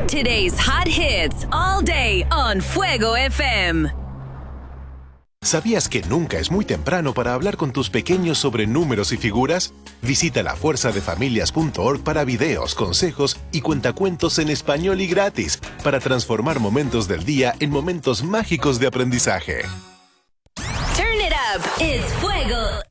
Today's hot hits all day on Fuego FM. ¿Sabías que nunca es muy temprano para hablar con tus pequeños sobre números y figuras? Visita lafuerzadefamilias.org para videos, consejos y cuentacuentos en español y gratis para transformar momentos del día en momentos mágicos de aprendizaje. Turn it up. It's Fuego